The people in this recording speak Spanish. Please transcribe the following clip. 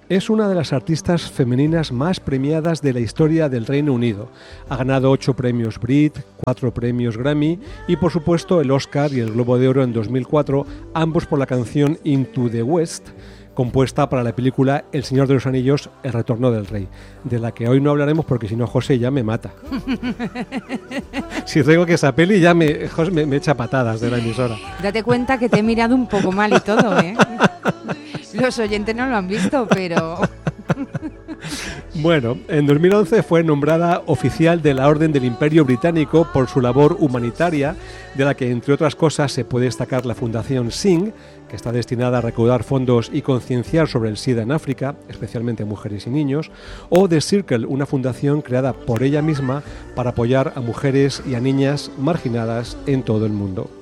Es una de las artistas femeninas más premiadas de la historia del Reino Unido. Ha ganado 8 premios Brit, 4 premios Grammy y por supuesto el Oscar y el Globo de Oro en 2004, ambos por la canción Into the West, compuesta para la película El Señor de los Anillos, El Retorno del Rey, de la que hoy no hablaremos porque si no José ya me mata. Si traigo que esa peli ya José me echa patadas de la emisora. Date cuenta que te he mirado un poco mal y todo, ¿eh? Los oyentes no lo han visto, pero... Bueno, en 2011 fue nombrada oficial de la Orden del Imperio Británico por su labor humanitaria, de la que, entre otras cosas, se puede destacar la Fundación Sing, que está destinada a recaudar fondos y concienciar sobre el SIDA en África, especialmente mujeres y niños, o The Circle, una fundación creada por ella misma para apoyar a mujeres y a niñas marginadas en todo el mundo.